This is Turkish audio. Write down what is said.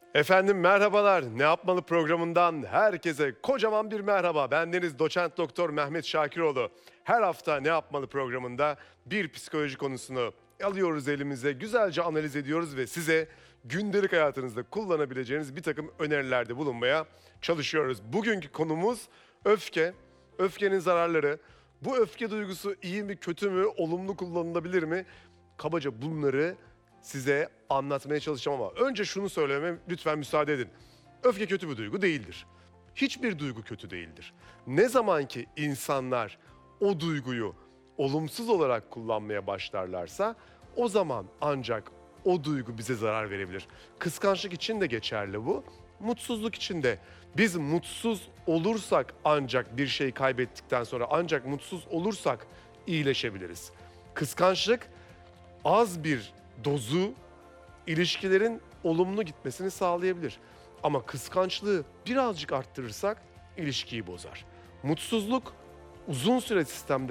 Efendim merhabalar. Ne yapmalı programından herkese kocaman bir merhaba. Bendeniz Doçent Doktor Mehmet Şakiroğlu. Her hafta Ne yapmalı programında bir psikoloji konusunu alıyoruz elimize, güzelce analiz ediyoruz ve size gündelik hayatınızda kullanabileceğiniz bir takım önerilerde bulunmaya çalışıyoruz. Bugünkü konumuz öfke, öfkenin zararları. Bu öfke duygusu iyi mi, kötü mü, olumlu kullanılabilir mi? Kabaca bunları size anlatmaya çalışacağım ama önce şunu söylememe lütfen müsaade edin. Öfke kötü bir duygu değildir. Hiçbir duygu kötü değildir. Ne zaman ki insanlar o duyguyu olumsuz olarak kullanmaya başlarlarsa o zaman ancak o duygu bize zarar verebilir. Kıskançlık için de geçerli bu. Mutsuzluk için de. Biz mutsuz olursak ancak bir şey kaybettikten sonra ancak mutsuz olursak iyileşebiliriz. Kıskançlık az bir dozu ilişkilerin olumlu gitmesini sağlayabilir. Ama kıskançlığı birazcık arttırırsak ilişkiyi bozar. Mutsuzluk uzun süre sistemde